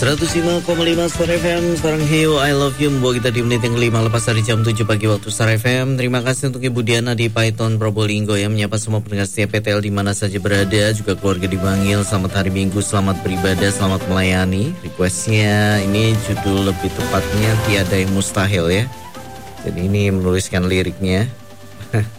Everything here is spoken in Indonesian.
105,5 Star FM, sekarang Hiu I Love You membawa kita di menit yang kelima lepas dari jam 7 pagi waktu Star FM. Terima kasih untuk Ibu Diana di Python Probolinggo yang menyapa semua pendengar setia PTL di mana saja berada, juga keluarga di Bangil. Selamat hari Minggu, selamat beribadah, selamat melayani. Requestnya ini judul lebih tepatnya Tiada yang Mustahil ya. Jadi ini menuliskan liriknya.